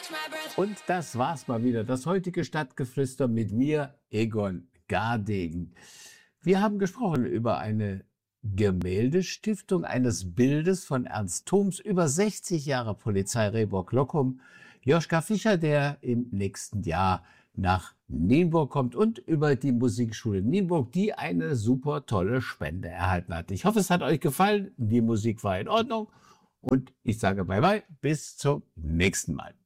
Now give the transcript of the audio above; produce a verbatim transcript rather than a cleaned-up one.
Und das war's mal wieder, das heutige Stadtgeflüster mit mir, Egon Gardegen. Wir haben gesprochen über eine Gemäldestiftung eines Bildes von Ernst Thoms, über sechzig Jahre Polizei Rehburg-Lockum, Joschka Fischer, der im nächsten Jahr nach Nienburg kommt, und über die Musikschule Nienburg, die eine super tolle Spende erhalten hat. Ich hoffe, es hat euch gefallen, die Musik war in Ordnung und ich sage bye bye, bis zum nächsten Mal.